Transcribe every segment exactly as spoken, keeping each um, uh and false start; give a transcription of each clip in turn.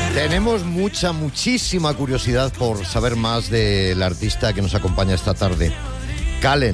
Tenemos mucha, muchísima curiosidad por saber más del artista que nos acompaña esta tarde. Kallen,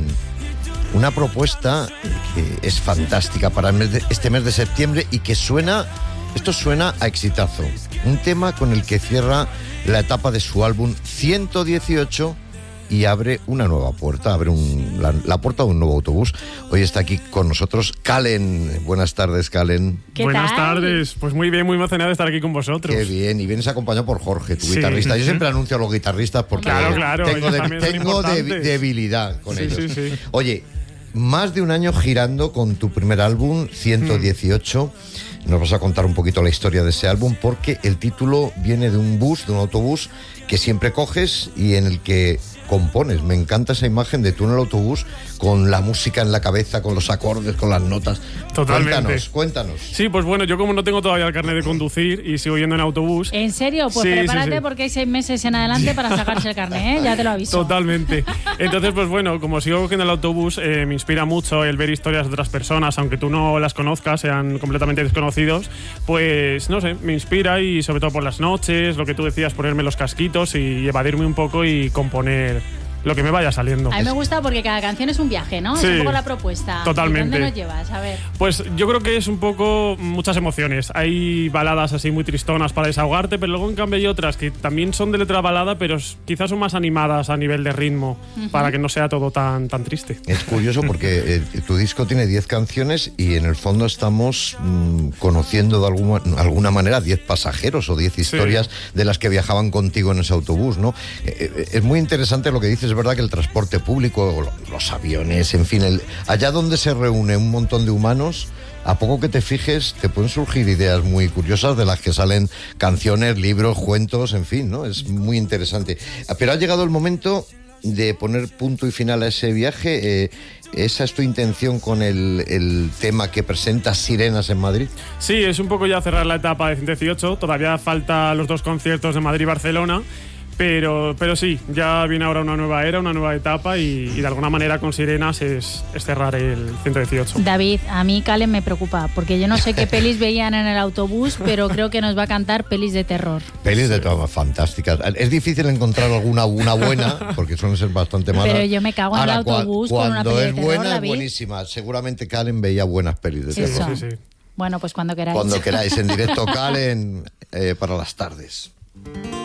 una propuesta que es fantástica para el mes de, este mes de septiembre y que suena, esto suena a exitazo. Un tema con el que cierra la etapa de su álbum ciento dieciocho y abre una nueva puerta, abre un, la, la puerta de un nuevo autobús. Hoy está aquí con nosotros Kallen. Buenas tardes, Kallen. ¿Qué Buenas tal? tardes, pues muy bien, muy emocionado de estar aquí con vosotros. Qué bien, y vienes acompañado por Jorge, tu Sí. guitarrista. Yo siempre anuncio a los guitarristas porque Claro, claro, tengo, ellos de- también son tengo de- importantes. debilidad con Sí, ellos. sí, sí. Oye, más de un año girando con tu primer álbum, ciento dieciocho. Nos vas a contar un poquito la historia de ese álbum porque el título viene de un bus, de un autobús que siempre coges y en el que compones. Me encanta esa imagen de tú en el autobús con la música en la cabeza, con los acordes, con las notas. Totalmente. Cuéntanos, cuéntanos. Sí, pues bueno, yo como no tengo todavía el carnet de conducir y sigo yendo en autobús. ¿En serio? Pues Sí, sí, prepárate sí. porque hay seis meses en adelante para sacarse el carnet, ¿eh? Ya te lo aviso. Totalmente. Entonces, pues bueno, como sigo cogiendo el autobús, eh, me inspira mucho el ver historias de otras personas, aunque tú no las conozcas, sean completamente desconocidos, pues no sé, me inspira y sobre todo por las noches, lo que tú decías, ponerme los casquitos y evadirme un poco y componer lo que me vaya saliendo. A mí me gusta porque cada canción es un viaje, ¿no? Sí, es un poco la propuesta. totalmente. ¿Y dónde nos llevas? A ver. Pues yo creo que es un poco muchas emociones. Hay baladas así muy tristonas para desahogarte, pero luego en cambio hay otras que también son de letra balada, pero s- quizás son más animadas a nivel de ritmo, para que no sea todo tan, tan triste. Es curioso porque eh, tu disco tiene diez canciones y en el fondo estamos mm, conociendo de alguna, alguna manera diez pasajeros o diez historias de las que viajaban contigo en ese autobús, ¿no? Eh, eh, es muy interesante lo que dices, es verdad que el transporte público, o lo- los aviones, en fin, el, allá donde se reúne un montón de humanos, a poco que te fijes te pueden surgir ideas muy curiosas de las que salen canciones, libros, cuentos, en fin, ¿no? Es muy interesante. Pero ha llegado el momento de poner punto y final a ese viaje. Eh, ¿Esa es tu intención con el, el tema que presenta Sirenas en Madrid? Sí, es un poco ya cerrar la etapa de ciento dieciocho. Todavía falta los dos conciertos de Madrid y Barcelona. Pero, pero sí, ya viene ahora una nueva era, una nueva etapa y, y de alguna manera con Sirenas es, es cerrar el ciento dieciocho. David, a mí Kallen me preocupa porque yo no sé qué pelis veían en el autobús, pero creo que nos va a cantar pelis de terror. Pelis de todas fantásticas. Es difícil encontrar alguna una buena, porque suelen ser bastante malas. Pero yo me cago en el Ahora, cua- autobús con una cuando peli de es terror, buena, es David. buenísima. Seguramente Kallen veía buenas pelis de Eso. terror. Sí, sí. Bueno, pues cuando queráis. Cuando queráis, en directo Kallen, eh, para las tardes.